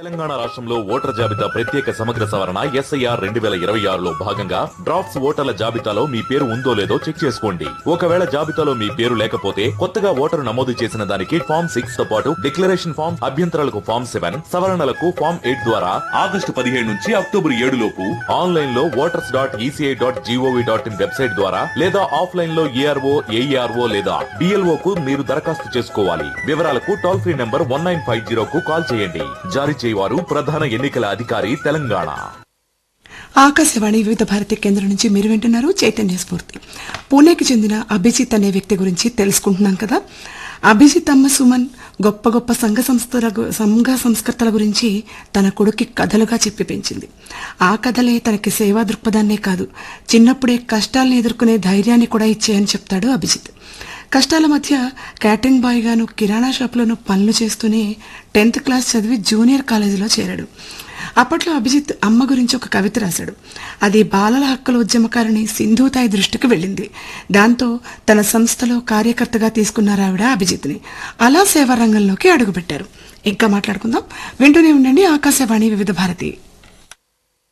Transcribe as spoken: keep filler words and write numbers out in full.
తెలంగాణ రాష్ట్రంలో ఓటర్ జాబితా ప్రత్యేక సమగ్ర సవరణ ఎస్ఐఆర్ రెండు వేల ఇరవై ఆరులో భాగంగా డ్రాఫ్ట్స్ ఓటర్ల జాబితాలో మీ పేరు ఉందో లేదో చెక్ చేసుకోండి. ఒకవేళ జాబితాలో మీ పేరు లేకపోతే కొత్తగా ఓటరు నమోదు చేసిన దానికి ఫామ్ సిక్స్ తో పాటు డిక్లరేషన్ ఫామ్, అభ్యంతరాలకు ఫామ్ సెవెన్, సవరణలకు ఫామ్ ఎయిట్ ద్వారా ఆగస్టు పదిహేడు నుంచి అక్టోబర్ ఏడు లోపు ఆన్లైన్ లో voters dot ECI dot GOV dot in website ద్వారా లేదా ఆఫ్లైన్ లో ఏఆర్ఓ, ఏఈఆర్ఓ లేదా బిఎల్ఓ కు మీరు దరఖాస్తు చేసుకోవాలి. వివరాలకు toll free number one nine five zero కు కాల్ చేయండి. జారీ చేయవారు ప్రధాన ఎన్నికల అధికారి తెలంగాణ. ఆకాశవాణి వివిధ భారతి కేంద్రం నుంచి మీరు వింటున్నారు చైతన్య స్ఫూర్తి. పూణేకి చెందిన అభిజిత్ అనే వ్యక్తి గురించి తెలుసుకుంటున్నాం కదా. అభిజిత్ అమ్మ సుమన్ గొప్ప గొప్ప సంఘ సంస్థల సంఘ సంస్కర్తల గురించి తన కొడుక్కి కథలుగా చెప్పి పెంచింది. ఆ కథలే తనకి సేవా దృక్పథాన్నే కాదు, చిన్నప్పుడే కష్టాలను ఎదుర్కొనే ధైర్యాన్ని కూడా ఇచ్చాయని చెప్తాడు అభిజిత్. కష్టాల మధ్య క్యాటరింగ్ బాయ్ గాను కిరాణా షాపులోనూ పనులు చేస్తూనే టెన్త్ క్లాస్ చదివి జూనియర్ కాలేజీలో చేరాడు. అప్పట్లో అభిజిత్ అమ్మ గురించి ఒక కవిత రాశాడు. అది బాలల హక్కుల ఉద్యమకారిణి సింధూతాయి దృష్టికి వెళ్ళింది. దాంతో తన సంస్థలో కార్యకర్తగా తీసుకున్నారు ఆవిడ అభిజిత్ని. అలా సేవా రంగంలోకి అడుగుపెట్టారు. ఇంకా మాట్లాడుకుందాం. వింటూనే ఉండండి ఆకాశవాణి వివిధ భారతి.